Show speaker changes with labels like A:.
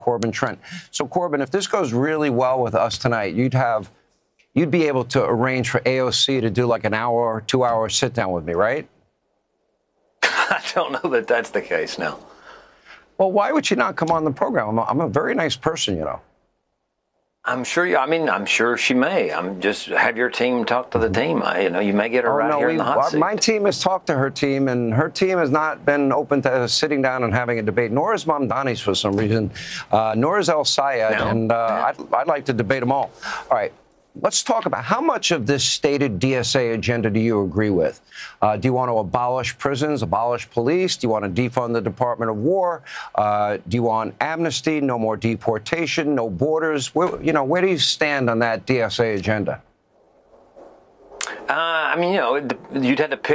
A: Corbin Trent. So, Corbin, if this goes really well with us tonight, you'd be able to arrange for AOC to do like an hour or 2 hour sit down with me, right?
B: I don't know that that's the case now.
A: Well, why would she not come on the program? I'm a very nice person, you know.
B: I'm sure. I'm sure she may. I'm just have your team talk to the team. You may get her here in the hot seat.
A: My team has talked to her team, and her team has not been open to sitting down and having a debate. Nor is Mamdani's for some reason. Nor is El Sayed, and I'd like to debate them all. All right. Let's talk about how much of this stated DSA agenda do you agree with? Do you want to abolish prisons, abolish police? Do you want to defund the Department of War? Do you want amnesty, no more deportation, no borders? Where do you stand on that DSA agenda?
B: You'd have to pick